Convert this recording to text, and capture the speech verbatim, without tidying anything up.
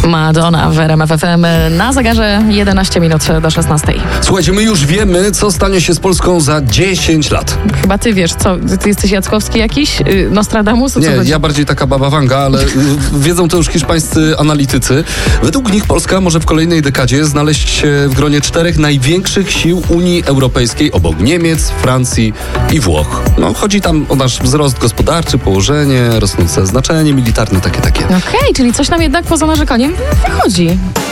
Madonna w R M F F M na zegarze jedenaście minut do szesnastej. Słuchajcie, my już wiemy, co stanie się z Polską za dziesięć lat. Chyba ty wiesz, co? Ty jesteś Jackowski jakiś? Nostradamus? O co Nie, chodzi? ja bardziej taka baba Wanga, ale wiedzą to już hiszpańscy analitycy. Według nich Polska może w kolejnej dekadzie znaleźć się w gronie czterech największych sił Unii Europejskiej obok Niemiec, Francji i Włoch. No, chodzi tam o nasz wzrost gospodarczy, położenie, rosnące znaczenie militarne, takie, takie. Okej, okay, czyli coś nam jednak poza narzekaniem wychodzi.